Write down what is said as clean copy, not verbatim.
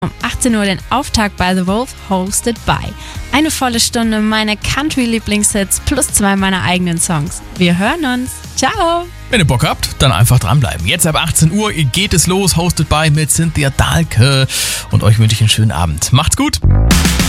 Um 18 Uhr den Auftakt bei The Wolf, hosted by. Eine volle Stunde meine Country-Lieblingshits plus 2 meiner eigenen Songs. Wir hören uns. Ciao! Wenn ihr Bock habt, dann einfach dranbleiben. Jetzt ab 18 Uhr geht es los, hosted by mit Cynthia Dahlke. Und euch wünsche ich einen schönen Abend. Macht's gut!